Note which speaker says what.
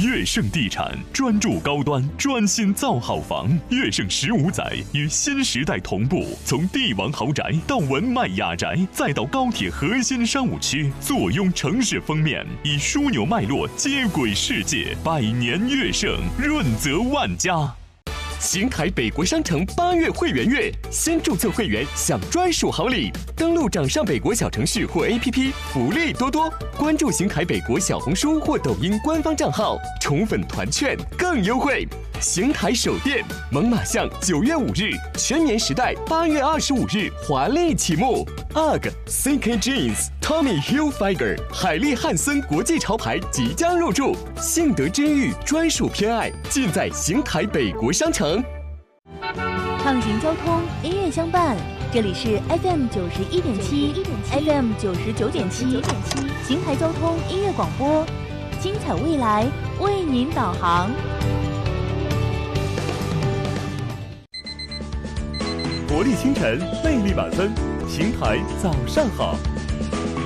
Speaker 1: 悦盛地产专注高端，专心造好房。悦盛15载与新时代同步，从帝王豪宅到文迈雅宅，再到高铁核心商务区，坐拥城市封面，以枢纽脉络接轨世界。百年悦盛，润泽万家。
Speaker 2: 邢台北国商城8月会员月，先注册会员享专属好礼。登录掌上北国小程序或 APP， 福利多多。关注邢台北国小红书或抖音官方账号，宠粉团券更优惠。邢台首店猛犸象9月5日，全年时代8月25日华丽启幕。UGG、CK Jeans、Tommy Hilfiger、海利汉森国际潮牌即将入驻，幸得真玉专属偏爱，尽在邢台北国商城。
Speaker 3: 畅行交通，音乐相伴。这里是 FM 91.7、FM 99.7，邢台交通音乐广播，精彩未来为您导航。
Speaker 4: 活力清晨，魅力满分，邢台早上好。